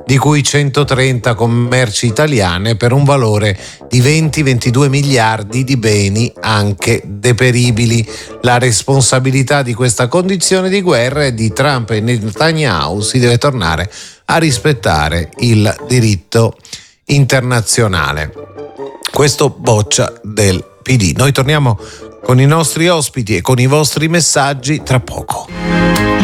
di cui 130 con merci italiane per un valore di 20-22 miliardi di beni anche deperibili. La responsabilità di questa condizione di guerra è di Trump e Netanyahu. Si deve tornare a rispettare il diritto internazionale. Questo boccia del PD. Noi torniamo con i nostri ospiti e con i vostri messaggi tra poco.